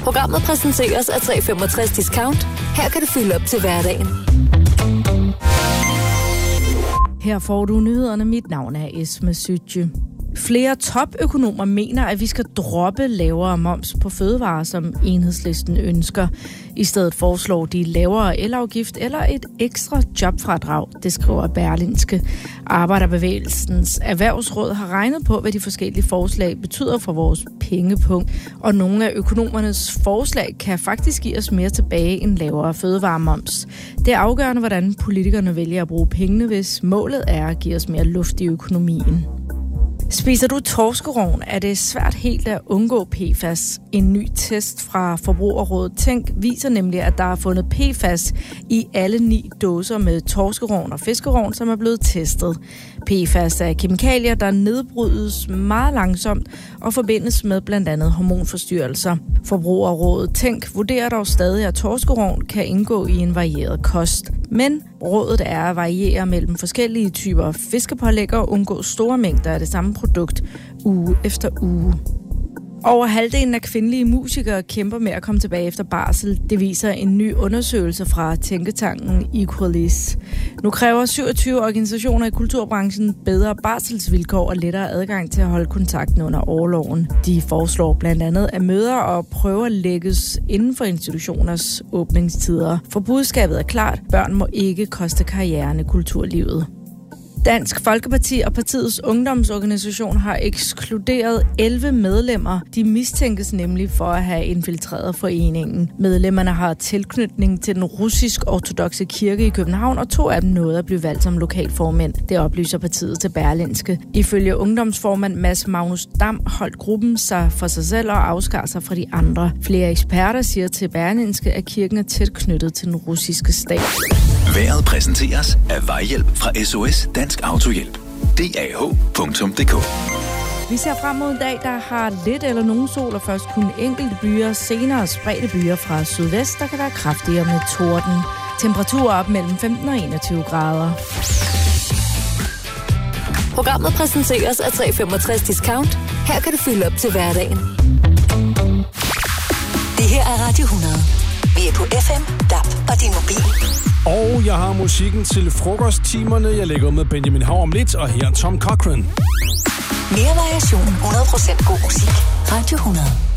Programmet præsenteres af 365 Discount. Her kan du fylde op til hverdagen. Her får du nyhederne. Mit navn er Esme Sytje. Flere topøkonomer mener, at vi skal droppe lavere moms på fødevarer, som Enhedslisten ønsker. I stedet foreslår de lavere elafgift eller et ekstra jobfradrag, det skriver Berlingske. Arbejderbevægelsens Erhvervsråd har regnet på, hvad de forskellige forslag betyder for vores pengepunkt. Og nogle af økonomernes forslag kan faktisk give os mere tilbage end lavere fødevaremoms. Det er afgørende, hvordan politikerne vælger at bruge pengene, hvis målet er at give os mere luft i økonomien. Spiser du torskerogn, er det svært helt at undgå PFAS. En ny test fra Forbrugerrådet Tænk viser nemlig, at der er fundet PFAS i alle 9 dåser med torskerogn og fiskerogn, som er blevet testet. PFAS er kemikalier, der nedbrydes meget langsomt og forbindes med blandt andet hormonforstyrrelser. Forbrugerrådet Tænk vurderer dog stadig, at torskerogn kan indgå i en varieret kost. Men rådet er at variere mellem forskellige typer fiskepålæg og undgå store mængder af det samme produkt uge efter uge. Over halvdelen af kvindelige musikere kæmper med at komme tilbage efter barsel. Det viser en ny undersøgelse fra tænketanken Equalis. Nu kræver 27 organisationer i kulturbranchen bedre barselsvilkår og lettere adgang til at holde kontakten under orloven. De foreslår blandt andet, at møder og prøver lægges inden for institutioners åbningstider. For budskabet er klart: børn må ikke koste karrieren i kulturlivet. Dansk Folkeparti og partiets ungdomsorganisation har ekskluderet 11 medlemmer. De mistænkes nemlig for at have infiltreret foreningen. Medlemmerne har tilknytning til den russisk-ortodokse kirke i København, og 2 af dem nåede at blive valgt som lokalformænd. Det oplyser partiet til Berlingske. Ifølge ungdomsformand Mads Magnus Dam holdt gruppen sig for sig selv og afskar sig fra de andre. Flere eksperter siger til Berlingske, at kirken er tæt knyttet til den russiske stat. Vejret præsenteres af Vejhjælp fra SOS Dansk Autohjælp. DAH.dk. Vi ser frem mod en dag, der har lidt eller nogen sol, og først kun enkelte byer, senere spredte byer fra sydvest, der kan være kraftigere med torden. Temperaturer op mellem 15 og 21 grader. Programmet præsenteres af 365 Discount. Her kan du fylde op til hverdagen. Det her er Radio 100. Vi er på FM, DAB og din mobil. Og jeg har musikken til frokosttimerne. Jeg lægger med Benjamin Hav om lidt, og her Tom Cochrane. Mere variation, 100% god musik. Radio 100.